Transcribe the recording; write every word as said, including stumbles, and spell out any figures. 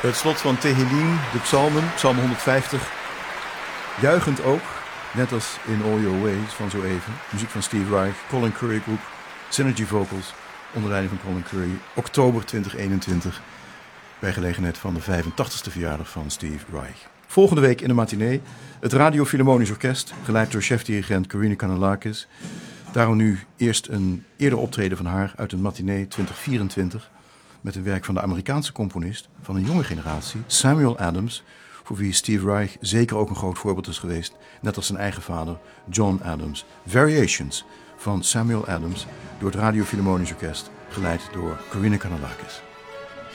Het slot van Tehillim, de psalmen, psalm honderdvijftig. Juichend ook, net als in All Your Ways van zo even. Muziek van Steve Reich, Colin Curry Group, Synergy Vocals, onder leiding van Colin Curry. Oktober twintig eenentwintig, bij gelegenheid van de vijfentachtigste verjaardag van Steve Reich. Volgende week in de matinee het Radio Philharmonisch Orkest, geleid door chefdirigent Corina Kanellakis. Daarom nu eerst een eerder optreden van haar uit een matinee twintig vierentwintig... met een werk van de Amerikaanse componist van een jonge generatie, Samuel Adams, voor wie Steve Reich zeker ook een groot voorbeeld is geweest, net als zijn eigen vader, John Adams. Variations van Samuel Adams door het Radio Philharmonisch Orkest, geleid door Corina Kanellakis.